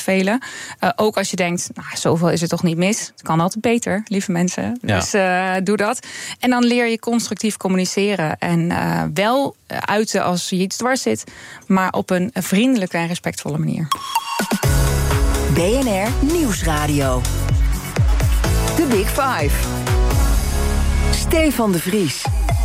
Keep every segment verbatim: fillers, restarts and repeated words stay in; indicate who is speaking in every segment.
Speaker 1: aanbevelen. Uh, ook als je denkt, nou, zoveel is er toch niet mis. Het kan altijd beter, lieve mensen. Ja. Dus uh, doe dat. En dan leer je constructief communiceren. En uh, wel uiten als je iets dwars zit, maar op een vriendelijke en respectvolle manier.
Speaker 2: B N R Nieuwsradio. The Big Five. Stefan de Vries.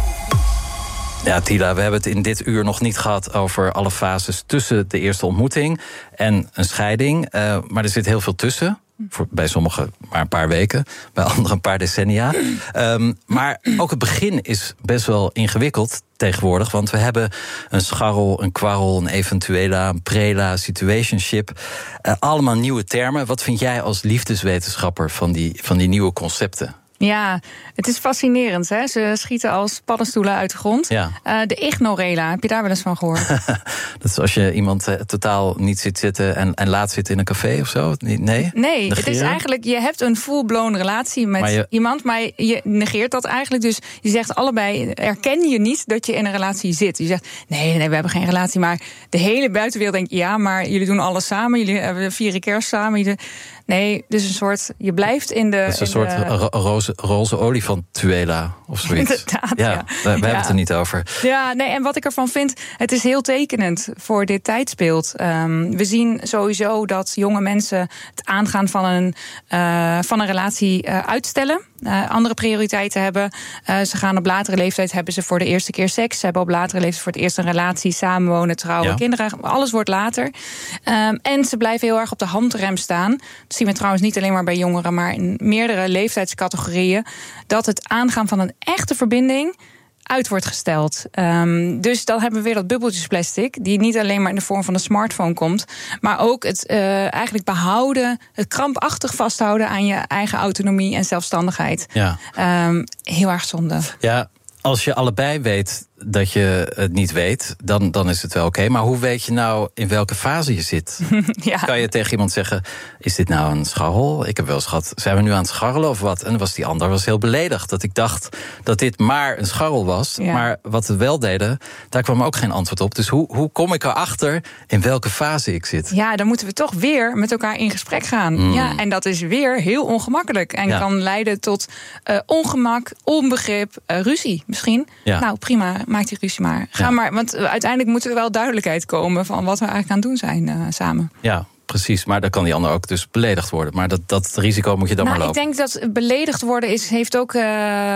Speaker 3: Ja, Tila, we hebben het in dit uur nog niet gehad over alle fases tussen de eerste ontmoeting en een scheiding. Uh, maar er zit heel veel tussen. Voor, bij sommigen maar een paar weken, bij anderen een paar decennia. Um, maar ook het begin is best wel ingewikkeld tegenwoordig. Want we hebben een scharrel, een kwarrel, een eventuela, een prela, situationship. Uh, allemaal nieuwe termen. Wat vind jij als liefdeswetenschapper van die, van die nieuwe concepten?
Speaker 1: Ja, het is fascinerend. Hè? Ze schieten als paddenstoelen uit de grond. Ja. Uh, de ignorela, heb je daar wel eens van gehoord?
Speaker 3: Dat is als je iemand uh, totaal niet ziet zitten en, en laat zitten in een café of zo? Nee?
Speaker 1: Nee, negeren? Het is eigenlijk, je hebt een full-blown relatie met maar je... iemand, maar je negeert dat eigenlijk. Dus je zegt allebei, erken je niet dat je in een relatie zit. Je zegt, nee, nee, we hebben geen relatie. Maar de hele buitenwereld denkt, ja, maar jullie doen alles samen. Jullie hebben vieren kerst samen. Jullie... Nee, dus een soort, je blijft in de...
Speaker 3: Dat is een soort
Speaker 1: de...
Speaker 3: ro- roze, roze olifant-tuela of zoiets.
Speaker 1: Inderdaad,
Speaker 3: ja.
Speaker 1: ja.
Speaker 3: We, we hebben
Speaker 1: ja.
Speaker 3: het er niet over.
Speaker 1: Ja, nee, en wat ik ervan vind, het is heel tekenend voor dit tijdsbeeld. Um, we zien sowieso dat jonge mensen het aangaan van een, uh, van een relatie uh, uitstellen. Uh, andere prioriteiten hebben. Uh, ze gaan op latere leeftijd, hebben ze voor de eerste keer seks. Ze hebben op latere leeftijd voor het eerst een relatie, samenwonen, trouwen, ja. kinderen. Alles wordt later. Um, en ze blijven heel erg op de handrem staan. Dat zien we trouwens niet alleen maar bij jongeren, maar in meerdere leeftijdscategorieën. Dat het aangaan van een echte verbinding uit wordt gesteld. Um, dus dan hebben we weer dat bubbeltjesplastic, die niet alleen maar in de vorm van een smartphone komt, maar ook het uh, eigenlijk behouden, het krampachtig vasthouden aan je eigen autonomie en zelfstandigheid. Ja. Um, heel erg zonde.
Speaker 3: Ja, als je allebei weet dat je het niet weet, dan, dan is het wel oké. Okay. Maar hoe weet je nou in welke fase je zit? Ja. Kan je tegen iemand zeggen, is dit nou een scharrel? Ik heb wel eens gehad, zijn we nu aan het scharrelen of wat? En dan was die ander was heel beledigd. Dat ik dacht dat dit maar een scharrel was. Ja. Maar wat we wel deden, daar kwam ook geen antwoord op. Dus hoe, hoe kom ik erachter in welke fase ik zit?
Speaker 1: Ja, dan moeten we toch weer met elkaar in gesprek gaan. Mm. Ja, en dat is weer heel ongemakkelijk. En ja. kan leiden tot uh, ongemak, onbegrip, uh, ruzie misschien. Ja. Nou, prima. Maak die ruzie maar. Ga ja. maar. Want uiteindelijk moet er wel duidelijkheid komen van wat we eigenlijk aan het doen zijn uh, samen.
Speaker 3: Ja, precies. Maar dan kan die ander ook dus beledigd worden. Maar dat, dat risico moet je dan
Speaker 1: nou,
Speaker 3: maar lopen.
Speaker 1: Ik denk dat beledigd worden is, heeft ook uh,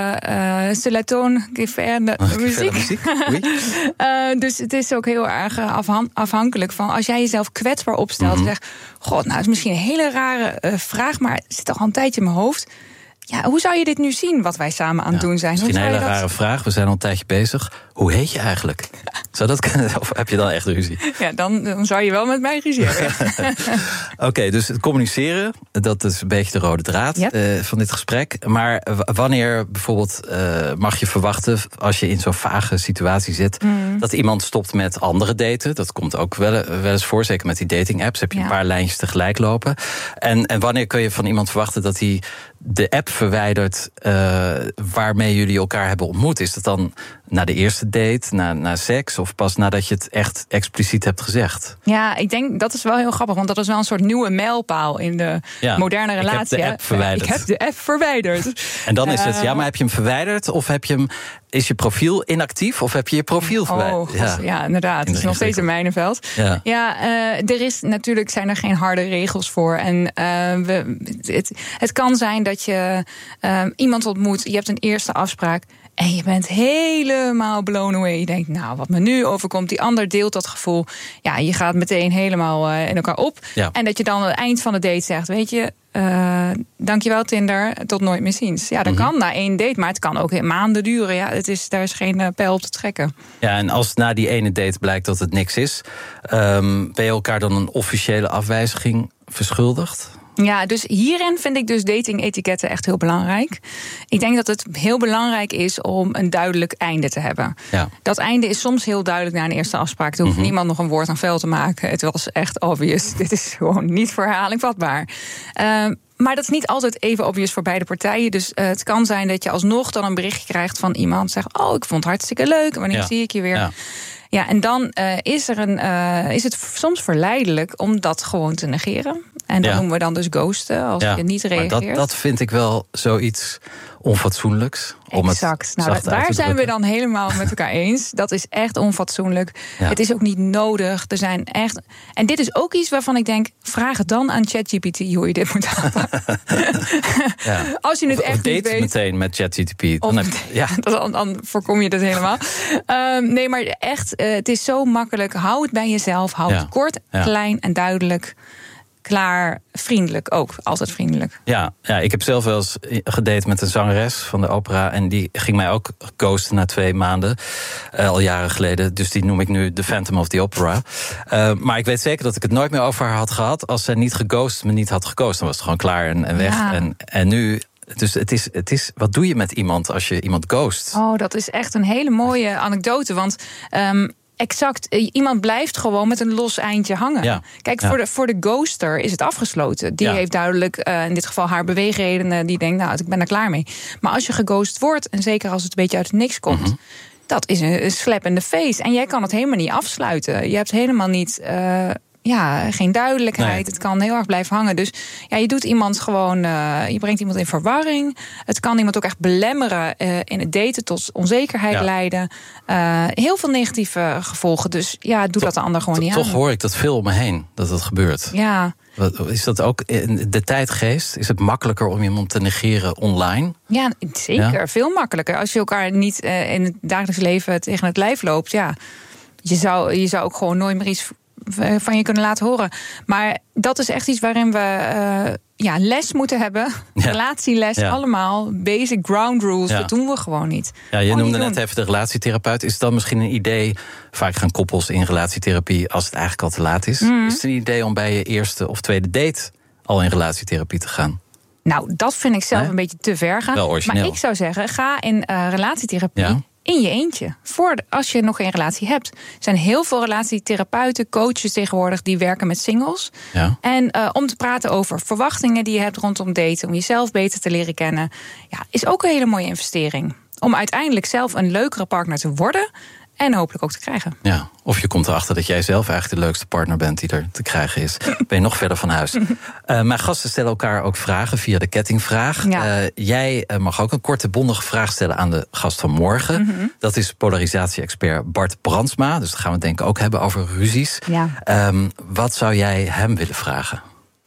Speaker 1: uh, Stelaton geferde
Speaker 3: oh,
Speaker 1: muziek.
Speaker 3: muziek? Oui.
Speaker 1: uh, dus het is ook heel erg afhan- afhankelijk van als jij jezelf kwetsbaar opstelt. Mm-hmm. En zegt, god, nou, het is misschien een hele rare uh, vraag, maar het zit al een tijdje in mijn hoofd. Ja, hoe zou je dit nu zien, wat wij samen aan het ja, doen zijn?
Speaker 3: Misschien
Speaker 1: hoe
Speaker 3: een hele
Speaker 1: dat...
Speaker 3: rare vraag. We zijn al een tijdje bezig. Hoe heet je eigenlijk? Zou dat kunnen? Of heb je dan echt ruzie?
Speaker 1: Ja, dan, dan zou je wel met mij ruzie hebben.
Speaker 3: Oké, okay, dus het communiceren, dat is een beetje de rode draad yep. uh, van dit gesprek. Maar w- wanneer bijvoorbeeld uh, mag je verwachten, als je in zo'n vage situatie zit, mm. dat iemand stopt met andere daten? Dat komt ook wel, wel eens voor, zeker met die dating apps. Heb je ja. een paar lijntjes tegelijk lopen. En, en wanneer kun je van iemand verwachten dat hij de app verwijdert uh, waarmee jullie elkaar hebben ontmoet? Is dat dan na de eerste date, na, na seks, of pas nadat je het echt expliciet hebt gezegd?
Speaker 1: Ja, ik denk dat is wel heel grappig, want dat is wel een soort nieuwe mijlpaal in de ja, moderne relatie.
Speaker 3: Ik heb de app verwijderd.
Speaker 1: Ik heb de app verwijderd.
Speaker 3: En dan is het, ja, maar heb je hem verwijderd of heb je hem, is je profiel inactief of heb je je profiel verwijderd?
Speaker 1: Oh, ja. ja, inderdaad. Het is nog steeds een mijnenveld. Ja, ja uh, er is natuurlijk zijn er geen harde regels voor. En uh, we, het, het kan zijn dat je uh, iemand ontmoet, je hebt een eerste afspraak en je bent helemaal blown away. Je denkt, nou, wat me nu overkomt, die ander deelt dat gevoel. Ja, je gaat meteen helemaal uh, in elkaar op. Ja. En dat je dan aan het eind van de date zegt, weet je, Uh, dankjewel Tinder, tot nooit meer ziens. Ja, dat mm-hmm. kan na één date, maar het kan ook maanden duren. Ja, het is, daar is geen uh, pijl op te trekken.
Speaker 3: Ja, en als na die ene date blijkt dat het niks is, um, ben je elkaar dan een officiële afwijziging verschuldigd?
Speaker 1: Ja, dus hierin vind ik dus dating-etiketten echt heel belangrijk. Ik denk dat het heel belangrijk is om een duidelijk einde te hebben. Ja. Dat einde is soms heel duidelijk na een eerste afspraak. Er hoeft mm-hmm. niemand nog een woord aan vuil te maken. Het was echt obvious. Dit is gewoon niet voor herhaling vatbaar. Uh, Maar dat is niet altijd even obvious voor beide partijen. Dus uh, het kan zijn dat je alsnog dan een berichtje krijgt van iemand. Zegt, oh, ik vond het hartstikke leuk. Wanneer ja. zie ik je weer? Ja. Ja, en dan uh, is, er een, uh, is het soms verleidelijk om dat gewoon te negeren. En dat
Speaker 3: ja.
Speaker 1: noemen we dan dus ghosten, als ja. je niet reageert.
Speaker 3: Maar dat, dat vind ik wel zoiets onfatsoenlijks. Om
Speaker 1: exact.
Speaker 3: Het
Speaker 1: nou, daar zijn we dan helemaal met elkaar eens. Dat is echt onfatsoenlijk. Ja. Het is ook niet nodig. Er zijn echt. En dit is ook iets waarvan ik denk: vraag het dan aan ChatGPT hoe je dit moet aanpakken. ja. Als je het
Speaker 3: of,
Speaker 1: echt
Speaker 3: of
Speaker 1: niet
Speaker 3: date
Speaker 1: weet.
Speaker 3: meteen met ChatGPT. Dan, heb,
Speaker 1: ja. dan, dan voorkom je dat helemaal. um, nee, maar echt, uh, het is zo makkelijk. Hou het bij jezelf. Hou ja. het kort, ja. klein en duidelijk. Klaar, vriendelijk ook. Altijd vriendelijk.
Speaker 3: Ja, ja, ik heb zelf wel eens gedate met een zangeres van de opera. En die ging mij ook ghosten na twee maanden. Uh, al jaren geleden. Dus die noem ik nu The Phantom of the Opera. Uh, maar ik weet zeker dat ik het nooit meer over haar had gehad. Als zij niet geghost me niet had geghost. Dan was het gewoon klaar en, en weg. Ja. En, en nu... Dus het is, het is, wat doe je met iemand als je iemand ghost?
Speaker 1: Oh, dat is echt een hele mooie anekdote. Want... Um, Exact, iemand blijft gewoon met een los eindje hangen. Ja, Kijk, ja. voor, de, voor de ghoster is het afgesloten. Die ja. heeft duidelijk, uh, in dit geval haar beweegredenen. Die denkt, nou, ik ben er klaar mee. Maar als je geghost wordt, en zeker als het een beetje uit het niks komt... Mm-hmm. dat is een, een slap in the face. En jij kan het helemaal niet afsluiten. Je hebt helemaal niet... Uh, Ja, geen duidelijkheid. Nee. Het kan heel erg blijven hangen. Dus ja, je doet iemand gewoon, uh, je brengt iemand in verwarring. Het kan iemand ook echt belemmeren uh, in het daten, tot onzekerheid ja. leiden. Uh, heel veel negatieve gevolgen. Dus ja, doe
Speaker 3: toch,
Speaker 1: dat de ander gewoon
Speaker 3: toch,
Speaker 1: niet
Speaker 3: toch
Speaker 1: aan.
Speaker 3: Toch hoor ik dat veel om me heen, dat dat gebeurt.
Speaker 1: Ja.
Speaker 3: Is dat ook in de tijdgeest? Is het makkelijker om iemand te negeren online?
Speaker 1: Ja, zeker. Ja? Veel makkelijker. Als je elkaar niet uh, in het dagelijks leven tegen het lijf loopt, ja, je zou, je zou ook gewoon nooit meer iets van je kunnen laten horen. Maar dat is echt iets waarin we uh, ja, les moeten hebben. Ja. Relatieles, ja. allemaal. Basic ground rules, ja. dat doen we gewoon niet.
Speaker 3: Ja, je
Speaker 1: gewoon
Speaker 3: noemde net even de relatietherapeut. Is het dan misschien een idee, vaak gaan koppels in relatietherapie als het eigenlijk al te laat is. Mm. Is het een idee om bij je eerste of tweede date al in relatietherapie te gaan?
Speaker 1: Nou, dat vind ik zelf nee? een beetje te ver gaan.
Speaker 3: Wel origineel.
Speaker 1: Maar ik zou zeggen, ga in uh, relatietherapie... Ja. in je eentje. Voor de, als je nog geen relatie hebt. Er zijn heel veel relatietherapeuten, coaches tegenwoordig die werken met singles.
Speaker 3: Ja.
Speaker 1: En uh, om te praten over verwachtingen die je hebt rondom daten, om jezelf beter te leren kennen, ja, is ook een hele mooie investering. Om uiteindelijk zelf een leukere partner te worden en hopelijk ook te krijgen.
Speaker 3: Ja, of je komt erachter dat jij zelf eigenlijk de leukste partner bent die er te krijgen is. Ben je nog verder van huis. uh, mijn gasten stellen elkaar ook vragen via de kettingvraag. Ja. Uh, jij mag ook een korte, bondige vraag stellen aan de gast van morgen. Mm-hmm. Dat is polarisatie-expert Bart Brandsma. Dus dan gaan we het denk ik ook hebben over ruzies.
Speaker 1: Ja.
Speaker 3: Um, wat zou jij hem willen vragen?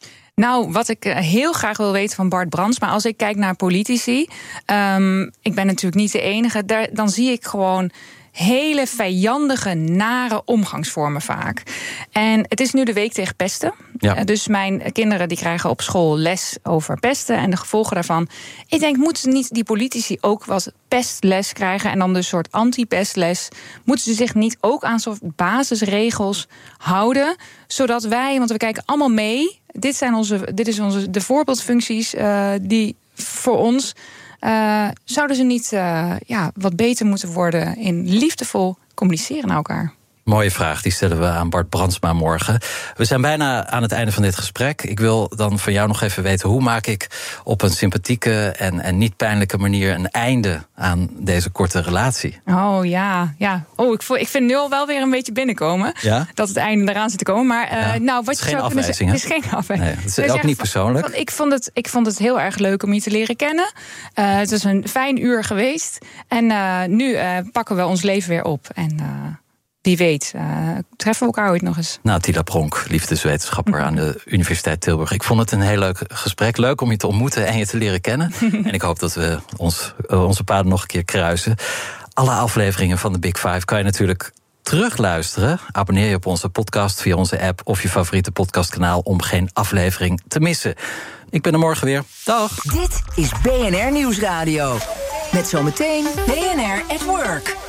Speaker 1: Nou, wat ik heel graag wil weten van Bart Brandsma, als ik kijk naar politici, um, ik ben natuurlijk niet de enige, daar, dan zie ik gewoon hele vijandige, nare omgangsvormen vaak. En het is nu de week tegen pesten. Ja. Dus mijn kinderen die krijgen op school les over pesten en de gevolgen daarvan. Ik denk, moeten niet die politici ook wat pestles krijgen en dan dus een soort anti-pestles? Moeten ze zich niet ook aan soort basisregels houden, zodat wij, want we kijken allemaal mee. Dit zijn onze, dit is onze de voorbeeldfuncties uh, die voor ons. Uh, zouden ze niet uh, ja, wat beter moeten worden in liefdevol communiceren naar elkaar?
Speaker 3: Mooie vraag, die stellen we aan Bart Brandsma morgen. We zijn bijna aan het einde van dit gesprek. Ik wil dan van jou nog even weten, hoe maak ik op een sympathieke en, en niet pijnlijke manier een einde aan deze korte relatie?
Speaker 1: Oh ja, ja. Oh, ik, voel, ik vind nu al wel weer een beetje binnenkomen. Ja? Dat het einde eraan zit te komen. Maar uh, ja, nou, wat je zou kunnen zeggen. Het is geen afwijzing.
Speaker 3: Nee, het is ook niet persoonlijk.
Speaker 1: Van, ik, vond het, ik vond het heel erg leuk om je te leren kennen. Uh, het is een fijn uur geweest. En uh, nu uh, pakken we ons leven weer op. En uh, wie weet, uh, treffen we elkaar ooit nog eens.
Speaker 3: Nou, Tila Pronk, liefdeswetenschapper aan de Universiteit Tilburg. Ik vond het een heel leuk gesprek. Leuk om je te ontmoeten en je te leren kennen. En ik hoop dat we ons, onze paden nog een keer kruisen. Alle afleveringen van de Big Five kan je natuurlijk terugluisteren. Abonneer je op onze podcast via onze app of je favoriete podcastkanaal om geen aflevering te missen. Ik ben er morgen weer. Dag.
Speaker 2: Dit is B N R Nieuwsradio. Met zometeen B N R at Work.